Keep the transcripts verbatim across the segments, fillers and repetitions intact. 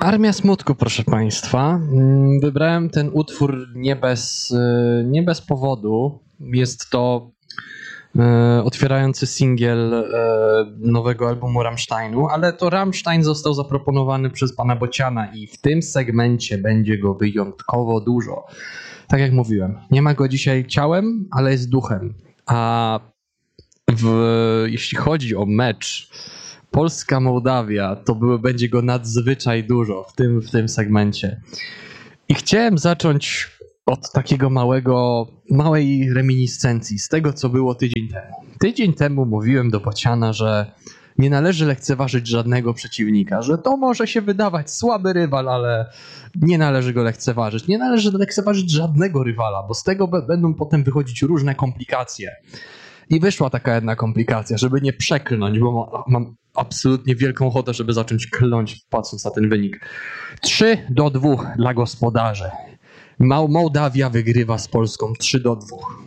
Armia Smutku, proszę Państwa. Wybrałem ten utwór nie bez, nie bez powodu. Jest to e, otwierający singiel e, nowego albumu Rammsteinu, ale to Rammstein został zaproponowany przez pana Bociana i w tym segmencie będzie go wyjątkowo dużo. Tak jak mówiłem, nie ma go dzisiaj ciałem, ale jest duchem. A w, jeśli chodzi o mecz Polska-Mołdawia, to było, będzie go nadzwyczaj dużo w tym, w tym segmencie. I chciałem zacząć od takiego małego, małej reminiscencji z tego, co było tydzień temu. Tydzień temu mówiłem do Bociana, że nie należy lekceważyć żadnego przeciwnika, że to może się wydawać słaby rywal, ale nie należy go lekceważyć. Nie należy lekceważyć żadnego rywala, bo z tego b- będą potem wychodzić różne komplikacje. I wyszła taka jedna komplikacja, żeby nie przeklnąć, bo ma, mam absolutnie wielką ochotę, żeby zacząć klnąć, patrząc na ten wynik. trzy do dwóch dla gospodarzy. Moł- Mołdawia wygrywa z Polską trzy do dwóch.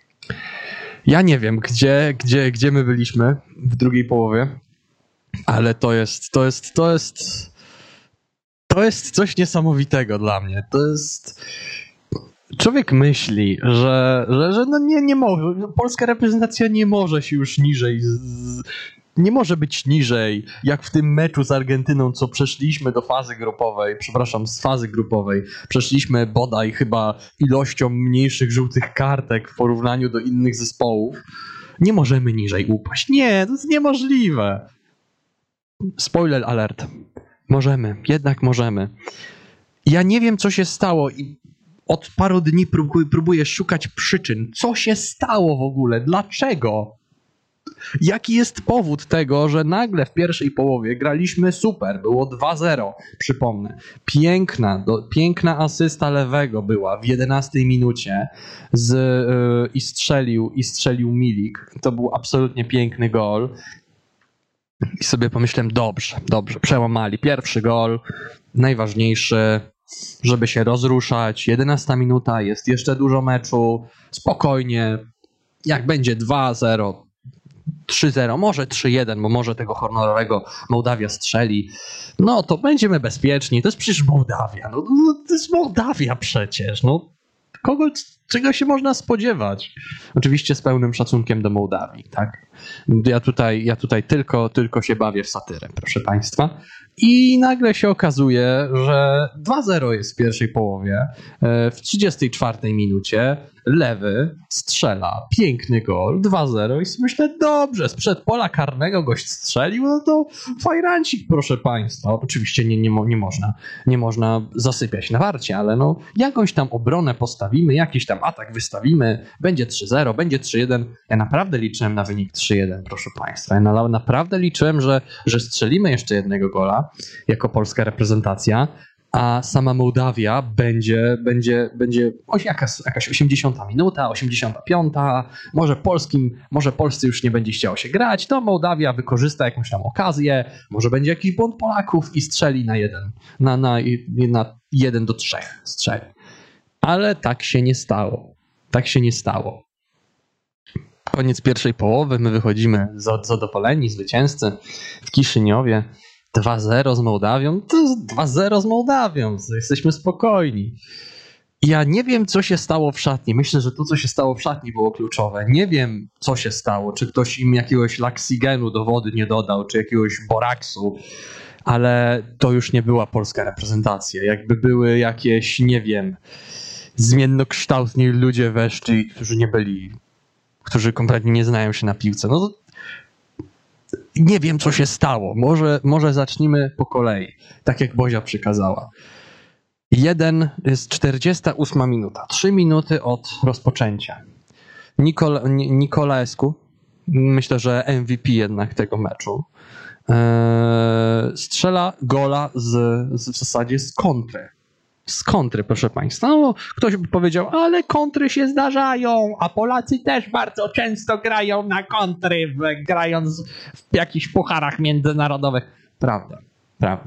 Ja nie wiem, gdzie, gdzie, gdzie my byliśmy w drugiej połowie, ale to jest, to jest, to jest, to jest coś niesamowitego dla mnie. To jest... Człowiek myśli, że, że, że no nie, nie może, polska reprezentacja nie może się już niżej, z, nie może być niżej, jak w tym meczu z Argentyną, co przeszliśmy do fazy grupowej, przepraszam, z fazy grupowej, przeszliśmy bodaj chyba ilością mniejszych żółtych kartek w porównaniu do innych zespołów. Nie możemy niżej upaść. Nie, to jest niemożliwe. Spoiler alert. Możemy, jednak możemy. Ja nie wiem, co się stało i od paru dni próbuję, próbuję szukać przyczyn. Co się stało w ogóle? Dlaczego? Jaki jest powód tego, że nagle w pierwszej połowie graliśmy super, było dwa zero, przypomnę. Piękna, do, piękna asysta lewego była w jedenastej minucie z, yy, i strzelił, i strzelił Milik. To był absolutnie piękny gol. I sobie pomyślałem, dobrze, dobrze, przełamali. Pierwszy gol, najważniejszy, żeby się rozruszać. jedenasta minuta, jest jeszcze dużo meczu. Spokojnie. Jak będzie dwa zero, trzy zero, może trzy jeden, bo może tego honorowego Mołdawia strzeli, no to będziemy bezpieczni. To jest przecież Mołdawia. No, no, to jest Mołdawia przecież. No, kogo, czego się można spodziewać? Oczywiście z pełnym szacunkiem do Mołdawii, tak? Ja tutaj, ja tutaj tylko, tylko się bawię w satyrę, proszę Państwa. I nagle się okazuje, że dwa zero jest w pierwszej połowie. W trzydziestej czwartej minucie lewy strzela piękny gol, dwa zero i myślę, dobrze, sprzed pola karnego gość strzelił, no to fajrancik, proszę Państwa. Oczywiście nie, nie, nie, można, nie można zasypiać na warcie, ale no jakąś tam obronę postawimy, jakiś tam atak wystawimy, będzie trzy zero, będzie trzy jeden. Ja naprawdę liczyłem na wynik trzy jeden, proszę Państwa. Ja na, naprawdę liczyłem, że, że strzelimy jeszcze jednego gola jako polska reprezentacja, a sama Mołdawia będzie, będzie, będzie jakaś, jakaś osiemdziesiąta minuta, osiemdziesiąta piąta, może polskim, może Polsce już nie będzie chciało się grać, to Mołdawia wykorzysta jakąś tam okazję, może będzie jakiś błąd Polaków i strzeli na jeden, na, na, na jeden do trzech strzeli. Ale tak się nie stało. Tak się nie stało. Koniec pierwszej połowy, my wychodzimy zadowoleni, zwycięzcy w Kiszyniowie. dwa zero z Mołdawią, to jest dwa zero z Mołdawią, jesteśmy spokojni. Ja nie wiem, co się stało w szatni. Myślę, że to, co się stało w szatni, było kluczowe. Nie wiem, co się stało, czy ktoś im jakiegoś laksigenu do wody nie dodał, czy jakiegoś boraksu, ale to już nie była polska reprezentacja. Jakby były jakieś, nie wiem, zmiennokształtni ludzie weszli, którzy nie byli, którzy kompletnie nie znają się na piłce. No to nie wiem, co się stało. Może, może zacznijmy po kolei, tak jak Bozia przykazała. Jeden jest czterdziesta ósma minuta. Trzy minuty od rozpoczęcia. Nikol, Nicolaescu, myślę, że M V P jednak tego meczu, ee, strzela gola z, z, w zasadzie z kontry. Z kontry, proszę Państwa. No, ktoś by powiedział, ale kontry się zdarzają, a Polacy też bardzo często grają na kontry, grając w jakichś pucharach międzynarodowych. Prawda, prawda.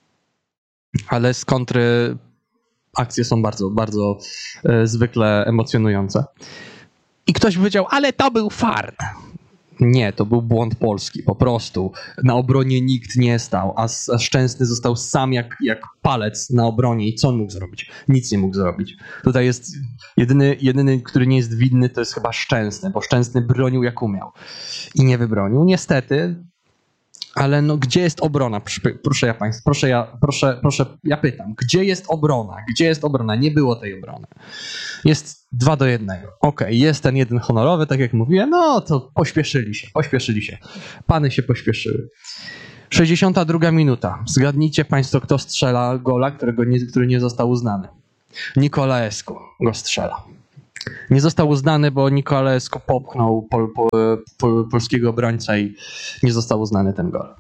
Ale z kontry akcje są bardzo, bardzo e, zwykle emocjonujące. I ktoś by powiedział, ale to był fart. Nie, to był błąd Polski, po prostu. Na obronie nikt nie stał, a, a Szczęsny został sam jak, jak palec na obronie. I co on mógł zrobić? Nic nie mógł zrobić. Tutaj jest jedyny, jedyny, który nie jest winny, to jest chyba Szczęsny, bo Szczęsny bronił jak umiał i nie wybronił. Niestety, ale no gdzie jest obrona? Proszę, proszę ja państwa, proszę ja, proszę, proszę, ja pytam, gdzie jest obrona? Gdzie jest obrona? Nie było tej obrony. Jest dwa do jednego. Okej, okay, jest ten jeden honorowy, tak jak mówiłem, no to pośpieszyli się, pośpieszyli się. Pany się pośpieszyły. sześćdziesiąta druga minuta. Zgadnijcie państwo, kto strzela gola, którego nie, który nie został uznany. Nicolaescu go strzela. Nie został uznany, bo Nicolaescu popchnął pol, pol, pol, polskiego obrońca i nie został uznany ten gol.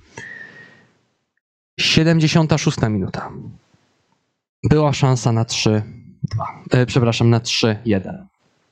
siedemdziesiąta szósta minuta. Była szansa na trzy dwa. E, przepraszam, na trzy jeden.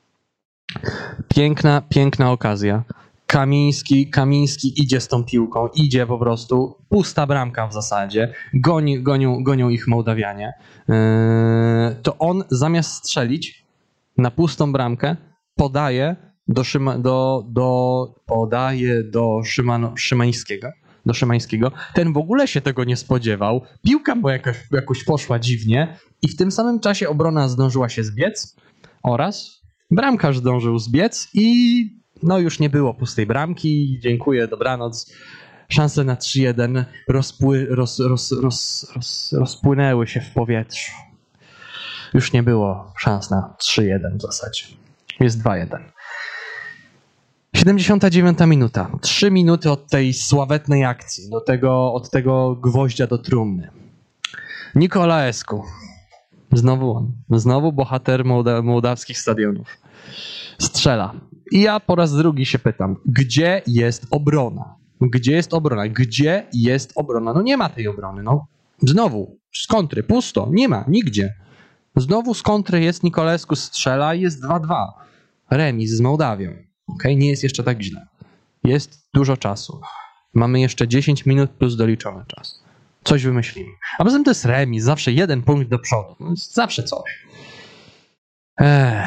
Piękna, piękna okazja. Kamiński, Kamiński idzie z tą piłką, idzie po prostu, pusta bramka w zasadzie, goni, gonią, gonią ich Mołdawianie. E, to on zamiast strzelić na pustą bramkę podaje do, Szyma, do, do, podaje do Szymano, Szymańskiego. Do Szymańskiego. Ten w ogóle się tego nie spodziewał. Piłka mu jakoś, jakoś poszła dziwnie i w tym samym czasie obrona zdążyła się zbiec oraz bramkarz zdążył zbiec i no już nie było pustej bramki. Dziękuję, dobranoc. Szanse na trzy jeden rozpły, roz, roz, roz, roz, rozpłynęły się w powietrzu. Już nie było szans na trzy jeden w zasadzie. Jest dwa jeden. siedemdziesiąta dziewiąta minuta. Trzy minuty od tej sławetnej akcji, do tego, od tego gwoździa do trumny. Nicolaescu. Znowu on. Znowu bohater mołda- mołdawskich stadionów. Strzela. I ja po raz drugi się pytam, gdzie jest obrona? Gdzie jest obrona? Gdzie jest obrona? No nie ma tej obrony. No. Znowu. Z kontry. Pusto. Nie ma. Nigdzie. Znowu z kontry jest Nicolaescu, strzela i jest dwa dwa. Remis z Mołdawią. Okay? Nie jest jeszcze tak źle. Jest dużo czasu. Mamy jeszcze dziesięć minut plus doliczony czas. Coś wymyślimy. A poza tym to jest remis. Zawsze jeden punkt do przodu. No zawsze coś. Ech.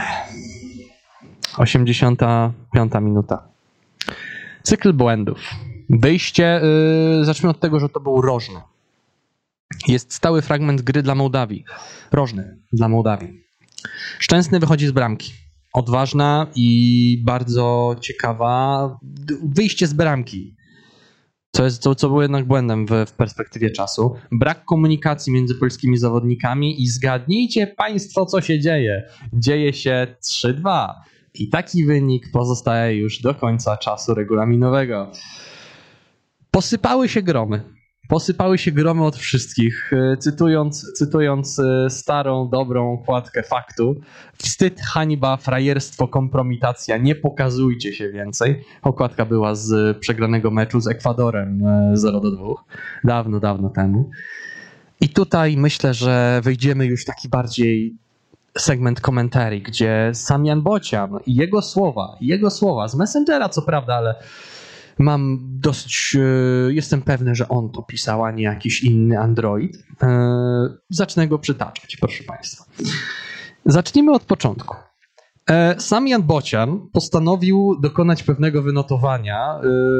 osiemdziesiąta piąta minuta. Cykl błędów. Wyjście. Yy, zacznijmy od tego, że to był rożny. Jest stały fragment gry dla Mołdawii. Rożny dla Mołdawii. Szczęsny wychodzi z bramki. Odważna i bardzo ciekawa wyjście z bramki. Co, jest, co, co było jednak błędem w, w perspektywie czasu. Brak komunikacji między polskimi zawodnikami i zgadnijcie państwo, co się dzieje. Dzieje się trzy dwa. I taki wynik pozostaje już do końca czasu regulaminowego. Posypały się gromy. Posypały się gromy od wszystkich. Cytując, cytując starą, dobrą kładkę faktu. Wstyd, hańba, frajerstwo, kompromitacja. Nie pokazujcie się więcej. Okładka była z przegranego meczu z Ekwadorem zero do dwóch. Dawno, dawno temu. I tutaj myślę, że wejdziemy już w taki bardziej segment komentarii, gdzie sam Jan Bocian i jego słowa, jego słowa z Messengera, co prawda, ale mam dosyć, jestem pewny, że on to pisał, a nie jakiś inny android. Zacznę go przytaczać, proszę państwa. Zacznijmy od początku. Sam Jan Bocian postanowił dokonać pewnego wynotowania,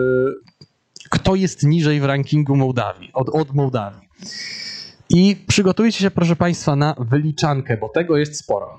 kto jest niżej w rankingu Mołdawii, od, od Mołdawii. I przygotujcie się, proszę państwa, na wyliczankę, bo tego jest sporo.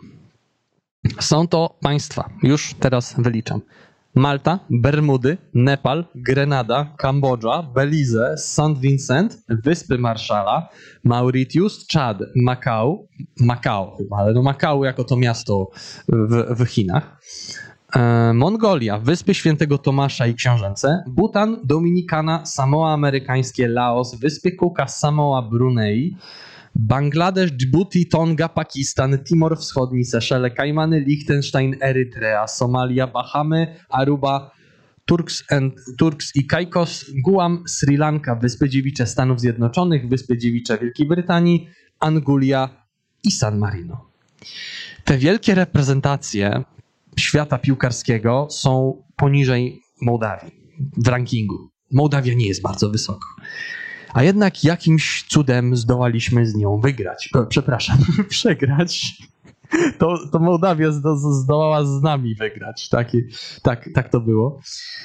Są to państwa, już teraz wyliczam. Malta, Bermudy, Nepal, Grenada, Kambodża, Belize, Saint Vincent, Wyspy Marszala, Mauritius, Czad, Makao, Makao chyba, ale no Makao jako to miasto w, w Chinach, e, Mongolia, Wyspy Świętego Tomasza i Książęce, Butan, Dominikana, Samoa Amerykańskie, Laos, Wyspy Cooka, Samoa, Brunei, Bangladesz, Djibouti, Tonga, Pakistan, Timor Wschodni, Seszele, Kajmany, Liechtenstein, Erytrea, Somalia, Bahamy, Aruba, Turks, and, Turks i Caicos, Guam, Sri Lanka, Wyspy Dziewicze Stanów Zjednoczonych, Wyspy Dziewicze Wielkiej Brytanii, Angulia i San Marino. Te wielkie reprezentacje świata piłkarskiego są poniżej Mołdawii w rankingu. Mołdawia nie jest bardzo wysoko. A jednak jakimś cudem zdołaliśmy z nią wygrać. Przepraszam, przegrać. To, to Mołdawia zdołała z nami wygrać. Tak, tak, tak to było.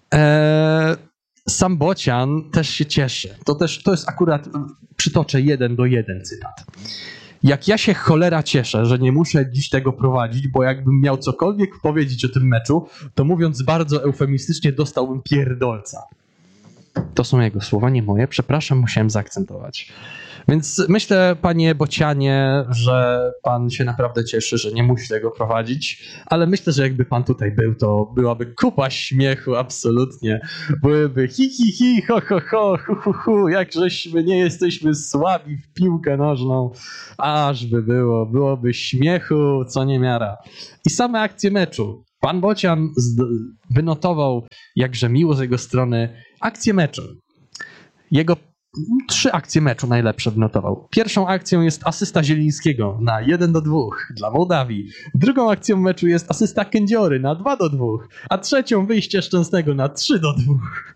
Eee, sam Bocian też się cieszy. To też, to jest akurat, przytoczę jeden do jeden cytat. Jak ja się cholera cieszę, że nie muszę dziś tego prowadzić, bo jakbym miał cokolwiek powiedzieć o tym meczu, to mówiąc bardzo eufemistycznie, dostałbym pierdolca. To są jego słowa, nie moje. Przepraszam, musiałem zaakcentować. Więc myślę, panie Bocianie, że pan się naprawdę cieszy, że nie musi tego prowadzić, ale myślę, że jakby pan tutaj był, to byłaby kupa śmiechu, absolutnie. Byłyby hi, hi, hi, ho, ho, ho, hu, hu, hu, jak żeśmy nie jesteśmy słabi w piłkę nożną. Aż by było, byłoby śmiechu, co niemiara. I same akcje meczu. Pan Bocian wynotował, jakże miło z jego strony, akcję meczu. Jego trzy akcje meczu najlepsze wynotował. Pierwszą akcją jest asysta Zielińskiego na jeden do dwóch dla Mołdawii. Drugą akcją meczu jest asysta Kędziory na dwa do dwóch, a trzecią wyjście Szczęsnego na trzy do dwóch.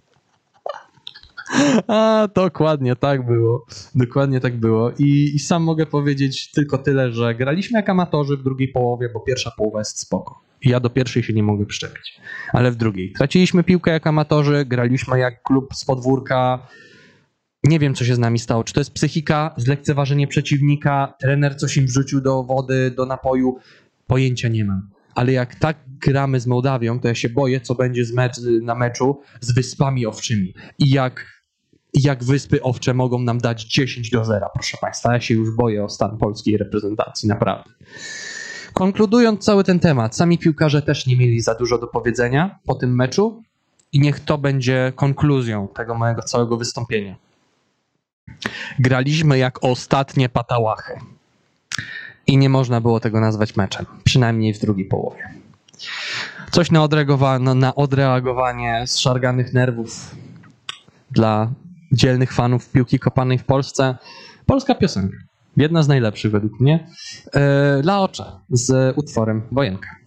A, dokładnie tak było. Dokładnie tak było. I, I sam mogę powiedzieć tylko tyle, że graliśmy jak amatorzy w drugiej połowie, bo pierwsza połowa jest spoko. I ja do pierwszej się nie mogę przyczepić. Ale w drugiej. Traciliśmy piłkę jak amatorzy, graliśmy jak klub z podwórka. Nie wiem, co się z nami stało. Czy to jest psychika, zlekceważenie przeciwnika, trener coś im wrzucił do wody, do napoju? Pojęcia nie mam. Ale jak tak gramy z Mołdawią, to ja się boję, co będzie z mecz, na meczu z Wyspami Owczymi. I jak, jak Wyspy Owcze mogą nam dać dziesięć do zera, proszę państwa. Ja się już boję o stan polskiej reprezentacji, naprawdę. Konkludując cały ten temat, sami piłkarze też nie mieli za dużo do powiedzenia po tym meczu i niech to będzie konkluzją tego mojego całego wystąpienia. Graliśmy jak ostatnie patałachy i nie można było tego nazwać meczem, przynajmniej w drugiej połowie. Coś na, odreagowa- na odreagowanie zszarganych nerwów dla dzielnych fanów piłki kopanej w Polsce. Polska piosenka. Jedna z najlepszych według mnie. Dla Ocze z utworem Wojenka.